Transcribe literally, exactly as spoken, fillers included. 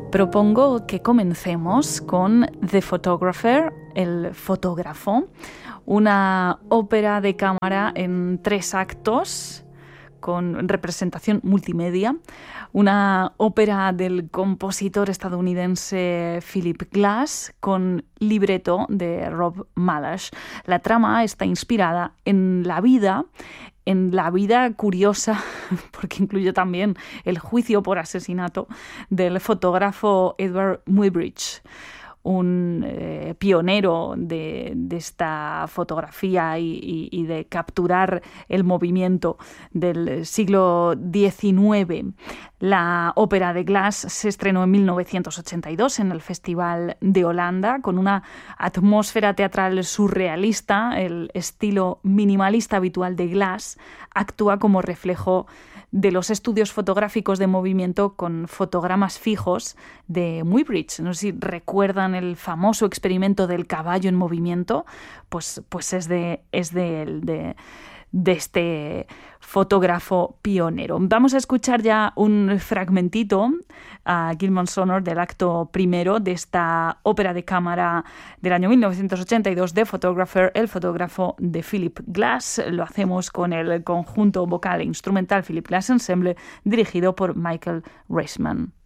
Propongo que comencemos con The Photographer, el fotógrafo, una ópera de cámara en tres actos con representación multimedia, una ópera del compositor estadounidense Philip Glass con libreto de Rob Malash. La trama está inspirada en la vida, en la vida curiosa, porque incluye también el juicio por asesinato del fotógrafo Edward Muybridge, un eh, pionero de, de esta fotografía y, y, y de capturar el movimiento del siglo diecinueve. La ópera de Glass se estrenó en mil novecientos ochenta y dos en el Festival de Holanda con una atmósfera teatral surrealista. El estilo minimalista habitual de Glass actúa como reflejo de los estudios fotográficos de movimiento con fotogramas fijos de Muybridge. No sé si recuerdan el famoso experimento del caballo en movimiento, pues, pues es de, es de, de, de este fotógrafo pionero. Vamos a escuchar ya un fragmentito a Gilman Sonor del acto primero de esta ópera de cámara del año mil novecientos ochenta y dos, The Photographer, el fotógrafo de Philip Glass. Lo hacemos con el conjunto vocal e instrumental Philip Glass Ensemble, dirigido por Michael Reisman.